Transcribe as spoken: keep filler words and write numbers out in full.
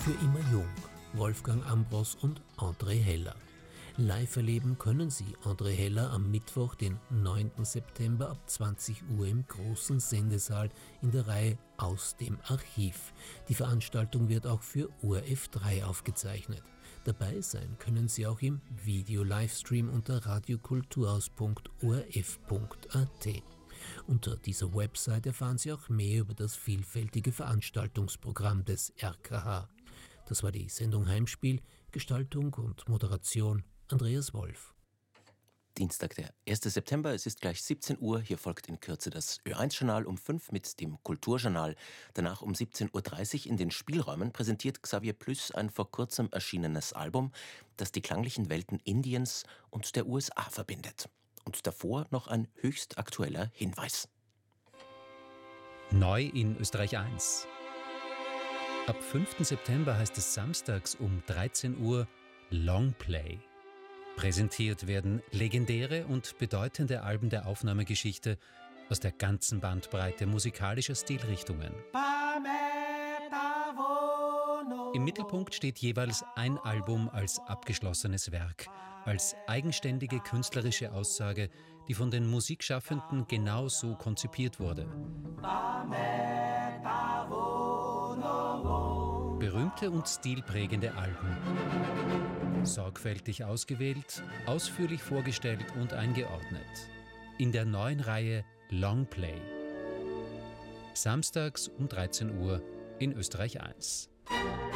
Für immer jung, Wolfgang Ambros und André Heller. Live erleben können Sie André Heller am Mittwoch, den neunten September ab zwanzig Uhr im großen Sendesaal in der Reihe Aus dem Archiv. Die Veranstaltung wird auch für O R F drei aufgezeichnet. Dabei sein können Sie auch im Video-Livestream unter radiokulturhaus punkt o r f punkt a t. Unter dieser Website erfahren Sie auch mehr über das vielfältige Veranstaltungsprogramm des R K H. Das war die Sendung Heimspiel, Gestaltung und Moderation Andreas Wolf. Dienstag, der erste September, es ist gleich siebzehn Uhr. Hier folgt in Kürze das Ö eins Journal um fünf mit dem Kulturjournal. Danach um siebzehn Uhr dreißig in den Spielräumen präsentiert Xavier Plüss ein vor kurzem erschienenes Album, das die klanglichen Welten Indiens und der U S A verbindet. Und davor noch ein höchst aktueller Hinweis. Neu in Österreich eins. Ab fünften September heißt es samstags um dreizehn Uhr Longplay. Präsentiert werden legendäre und bedeutende Alben der Aufnahmegeschichte aus der ganzen Bandbreite musikalischer Stilrichtungen. Im Mittelpunkt steht jeweils ein Album als abgeschlossenes Werk, als eigenständige künstlerische Aussage, die von den Musikschaffenden genau so konzipiert wurde. Berühmte und stilprägende Alben. Sorgfältig ausgewählt, ausführlich vorgestellt und eingeordnet. In der neuen Reihe Longplay. Samstags um dreizehn Uhr in Österreich eins.